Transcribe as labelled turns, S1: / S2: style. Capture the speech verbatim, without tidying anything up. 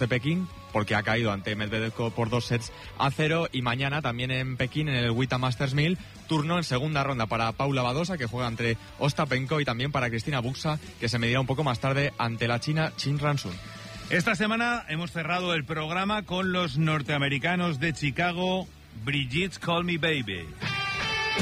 S1: de Pekín, porque ha caído ante Medvedev por dos sets a cero. Y mañana también en Pekín, en el WTA Masters mil, turno en segunda ronda para Paula Badosa, que juega entre Ostapenko, y también para Cristina Buxa, que se medirá un poco más tarde ante la china Chin Ransun.
S2: Esta semana hemos cerrado el programa con los norteamericanos de Chicago, Brigitte Call Me Baby.